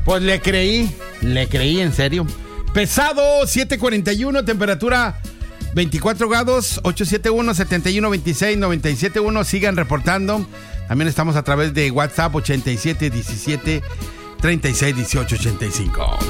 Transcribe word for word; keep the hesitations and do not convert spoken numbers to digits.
Pues le creí, le creí, en serio. Pesado, siete cuarenta y uno, temperatura veinticuatro grados, ocho siete uno, siete uno dos seis, nueve siete uno. Sigan reportando. También estamos a través de WhatsApp ochenta y siete diecisiete treinta y seis dieciocho ochenta y cinco.